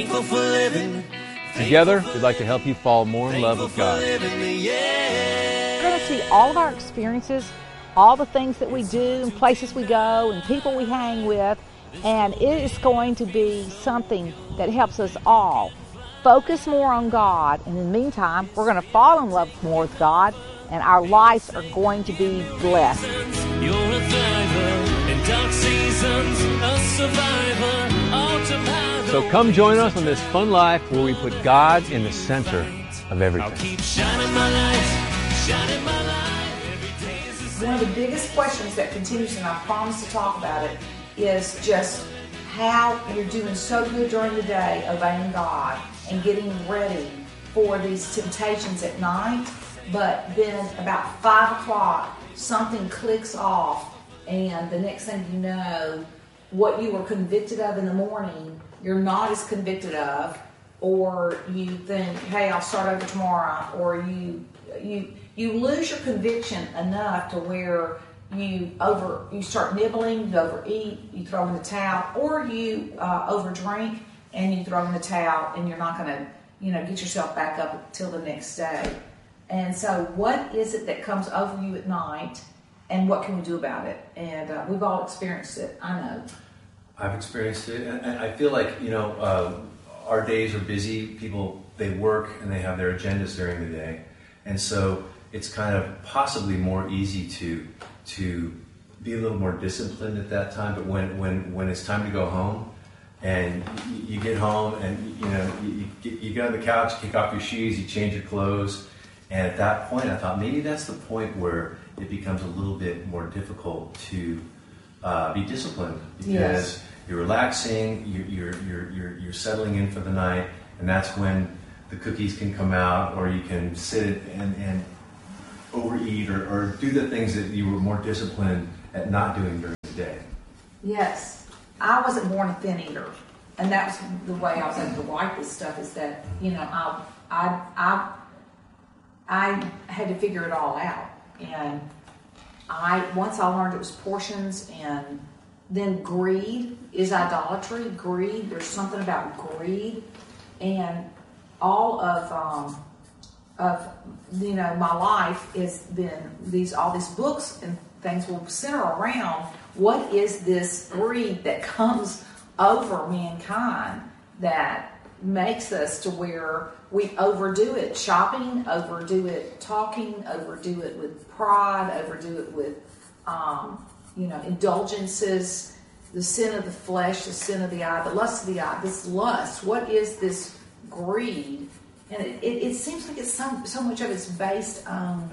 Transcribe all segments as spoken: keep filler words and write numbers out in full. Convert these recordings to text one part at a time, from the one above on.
Together, we'd like to help you fall more in love with God. You're going to see all of our experiences, all the things that we do, and places we go, and people we hang with, and it is going to be something that helps us all focus more on God. And in the meantime, we're going to fall in love more with God, and our lives are going to be blessed. You're a thriver in dark seasons, a survivor, autopilot. So come join us on this fun life where we put God in the center of everything. I'll keep shining my light, shining my light. Every day is the One of the biggest questions that continues, and I promise to talk about it, is just how you're doing so good during the day obeying God and getting ready for these temptations at night, but then about five o'clock something clicks off, and the next thing you know, what you were convicted of in the morning, you're not as convicted of, or you think, hey, I'll start over tomorrow, or you you you lose your conviction enough to where you over you start nibbling, you overeat, you throw in the towel, or you uh, overdrink and you throw in the towel, and you're not going to you know get yourself back up until the next day. And so, what is it that comes over you at night, and what can we do about it? And uh, we've all experienced it. I know. I've experienced it, and I feel like, you know, uh, our days are busy. People, they work and they have their agendas during the day. And so it's kind of possibly more easy to to be a little more disciplined at that time. But when, when, when it's time to go home, and you, you get home and, you know, you, you, you get on the couch, kick off your shoes, you change your clothes. And at that point, I thought maybe that's the point where it becomes a little bit more difficult to uh, be disciplined, because Yes. you're relaxing, you're, you're you're you're you're settling in for the night, and that's when the cookies can come out, or you can sit and and overeat, or, or do the things that you were more disciplined at not doing during the day. Yes. I wasn't born a thin eater, and that was the way I was able to write this stuff, is that, you know, I I I I had to figure it all out. And I once I learned it was portions, and then greed is idolatry. Greed, there's something about greed, and all of um, of you know my life has been these all these books and things will center around what is this greed that comes over mankind that makes us to where we overdo it. Shopping, overdo it. Talking, overdo it with pride, overdo it with um, you know indulgences, the sin of the flesh, the sin of the eye, the lust of the eye. This lust, what is this greed? And it, it, it seems like it's some, so much of it's based on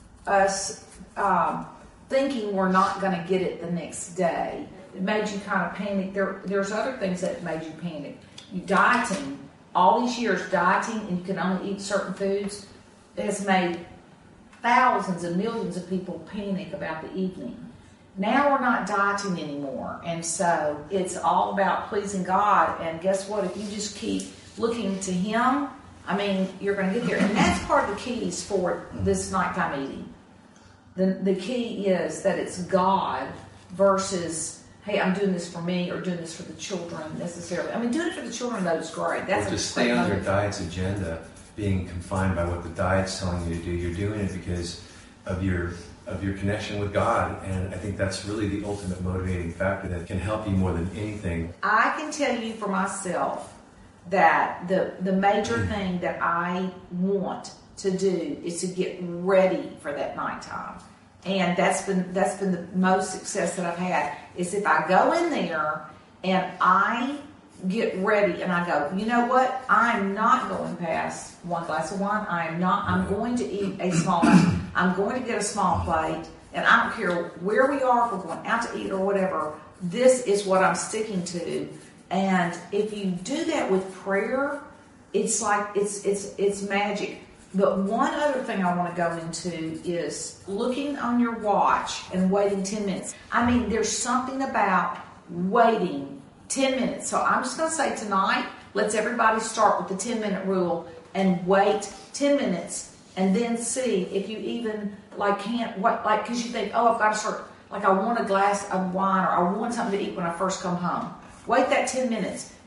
us um, thinking we're not going to get it the next day. It made you kind of panic. There, there's other things that made you panic. You dieting, all these years dieting, and you can only eat certain foods, has made thousands and millions of people panic about the evening. Now we're not dieting anymore, and so it's all about pleasing God. And guess what? If you just keep looking to Him, I mean, you're going to get there. And that's part of the keys for this nighttime eating. The, the key is that it's God versus, hey, I'm doing this for me, or doing this for the children necessarily. I mean, doing it for the children, though, is great. That's Or to stay on your diet's agenda, being confined by what the diet's telling you to do. You're doing it because of your of your connection with God, and I think that's really the ultimate motivating factor that can help you more than anything. I can tell you for myself that the the major thing that I want to do is to get ready for that nighttime. And that's been that's been the most success that I've had, is if I go in there and I get ready and I go, you know what, I'm not going past one glass of wine. I am not, I'm going to eat a small, I'm going to get a small plate, and I don't care where we are, if we're going out to eat or whatever, this is what I'm sticking to. And if you do that with prayer, it's like, it's it's it's magic. But one other thing I want to go into is looking on your watch and waiting ten minutes. I mean, there's something about waiting ten minutes. So I'm just going to say tonight, let's everybody start with the ten minute rule and wait ten minutes, and then see if you even like can't, what, like, because you think, oh, I've got to start, like I want a glass of wine, or I want something to eat when I first come home. Wait that ten minutes.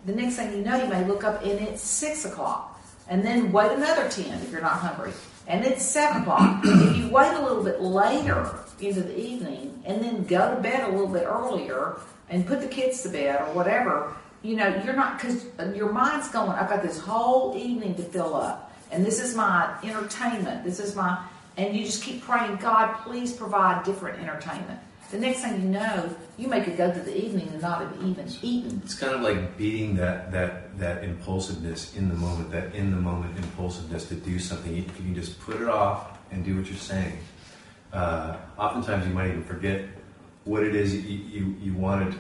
the next thing you know, you may look up and it's six o'clock. And then wait another ten if you're not hungry. And it's seven o'clock. If you wait a little bit later into the evening and then go to bed a little bit earlier and put the kids to bed or whatever, you know, you're not, because your mind's going, I've got this whole evening to fill up. And this is my entertainment. This is my, and you just keep praying, God, please provide different entertainment. The next thing you know, you may could go through the evening and not have even eaten. It's kind of like beating that that that impulsiveness in the moment, that in the moment impulsiveness to do something. If you can just put it off and do what you're saying. Uh, oftentimes you might even forget what it is you you, you wanted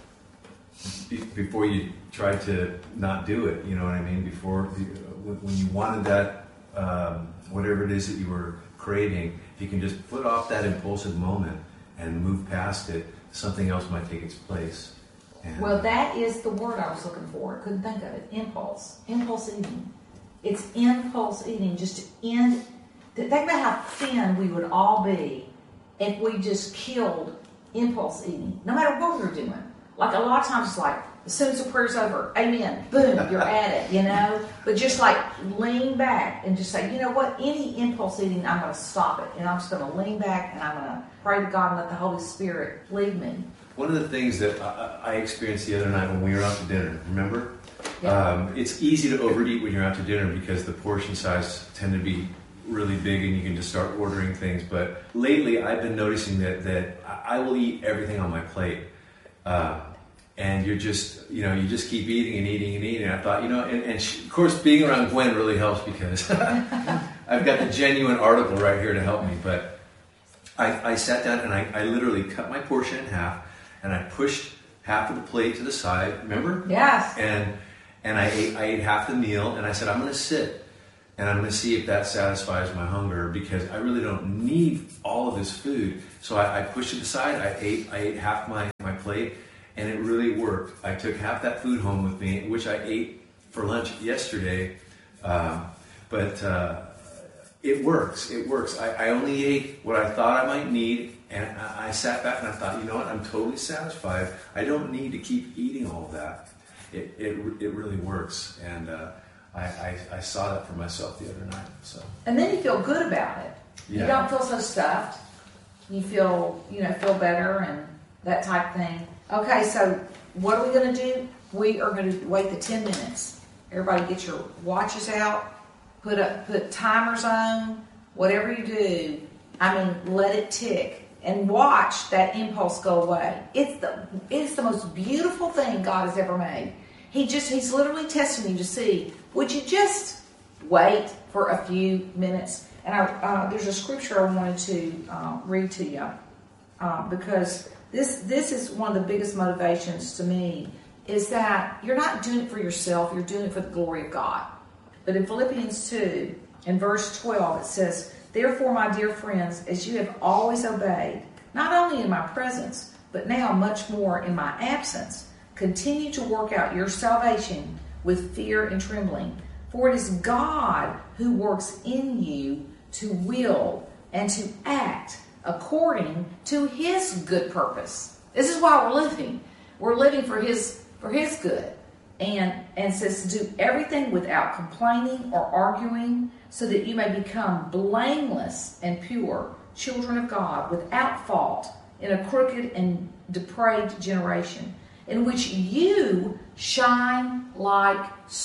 before you tried to not do it. You know what I mean? Before you, when you wanted that, um, whatever it is that you were craving, if you can just put off that impulsive moment and move past it, something else might take its place. And well, that is the word I was looking for. I couldn't think of it. Impulse. Impulse eating. It's impulse eating. Just to end. Think about how thin we would all be if we just killed impulse eating, no matter what we were doing. Like a lot of times it's like, as soon as the prayer's over, amen, boom, you're at it, you know? But just like lean back and just say, you know what, any impulse eating, I'm going to stop it. And I'm just going to lean back and I'm going to pray to God and let the Holy Spirit lead me. One of the things that I, I experienced the other night when we were out to dinner, remember? Yeah. Um, it's easy to overeat when you're out to dinner because the portion size tend to be really big and you can just start ordering things. But lately I've been noticing that, that I will eat everything on my plate. Uh, And you're just, you know, you just keep eating and eating and eating. And I thought, you know, and, and she, of course, being around Gwen really helps because I've got the genuine article right here to help me. But I, I sat down and I, I literally cut my portion in half and I pushed half of the plate to the side. Remember? Yes. And and I ate I ate half the meal and I said, I'm going to sit and I'm going to see if that satisfies my hunger because I really don't need all of this food. So I, I pushed it aside. I ate I ate half my, my plate. And it really worked. I took half that food home with me, which I ate for lunch yesterday. Um, but uh, it works. It works. I, I only ate what I thought I might need. And I, I sat back and I thought, you know what? I'm totally satisfied. I don't need to keep eating all of that. It it, it really works. And uh, I, I, I saw that for myself the other night. So. And then you feel good about it. Yeah. You don't feel so stuffed. You feel, you know, feel better and that type of thing. Okay, so what are we going to do? We are going to wait the ten minutes. Everybody get your watches out, put up, put timers on, whatever you do. I mean, let it tick and watch that impulse go away. It's the it's the most beautiful thing God has ever made. He just he's literally testing you to see, would you just wait for a few minutes? And I, uh, there's a scripture I wanted to uh, read to you uh, because. This this is one of the biggest motivations to me is that you're not doing it for yourself, you're doing it for the glory of God. But in Philippians two, in verse twelve, it says, therefore, my dear friends, as you have always obeyed, not only in my presence, but now much more in my absence, continue to work out your salvation with fear and trembling. For it is God who works in you to will and to act according to his good purpose. This is why we're living. We're living for his for his good. And and says to do everything without complaining or arguing, so that you may become blameless and pure, children of God, without fault, in a crooked and depraved generation, in which you shine like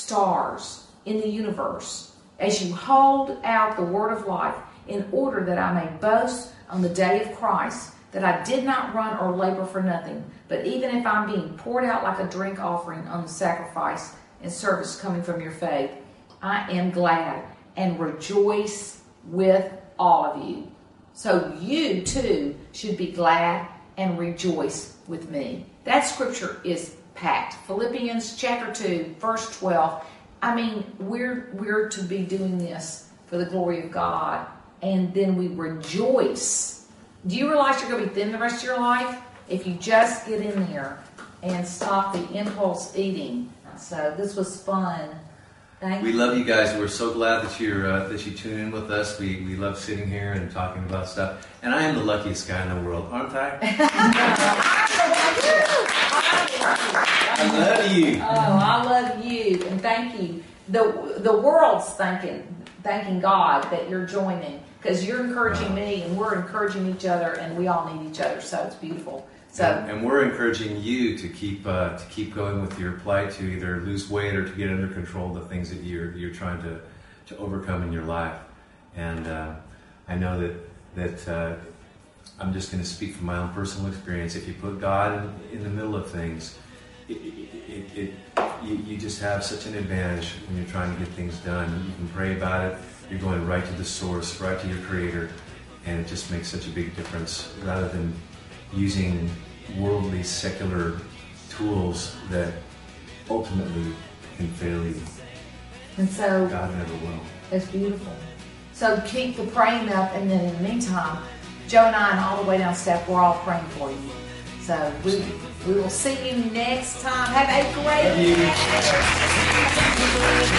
stars in the universe, as you hold out the word of life, in order that I may boast on the day of Christ, that I did not run or labor for nothing, but even if I'm being poured out like a drink offering on the sacrifice and service coming from your faith, I am glad and rejoice with all of you. So you too should be glad and rejoice with me. That scripture is packed. Philippians chapter two, verse twelve. I mean, we're we're to be doing this for the glory of God. And then we rejoice. Do you realize you're going to be thin the rest of your life? If you just get in there and stop the impulse eating. So this was fun. Thank we you. love you guys. We're so glad that you're uh, that you tune in with us. We we love sitting here and talking about stuff. And I am the luckiest guy in the world, aren't I? I love you. Oh, I love you, and thank you. The the world's thanking thanking God that you're joining, because you're encouraging me, and we're encouraging each other, and we all need each other. So it's beautiful. So and, and we're encouraging you to keep uh, to keep going with your plight, to either lose weight or to get under control the things that you're you're trying to to overcome in your life. And uh, I know that that uh, I'm just going to speak from my own personal experience. If you put God in, in the middle of things, it, it, it, it you, you just have such an advantage when you're trying to get things done. You can pray about it. You're going right to the source, right to your Creator, and it just makes such a big difference, rather than using worldly, secular tools that ultimately can fail you. and so God never will. it's beautiful. So keep the praying up, and then in the meantime, Joe and I and all the way down step, we're all praying for you. So we we will see you next time. Have a great Love you. day.